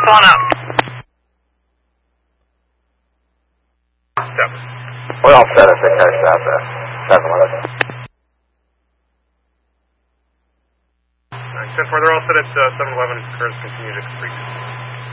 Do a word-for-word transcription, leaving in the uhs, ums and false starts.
pulling up. Seven. We're all set at the car shop at seven eleven. Alright, ten four, they're all set at uh, seven eleven. Cars continue to complete.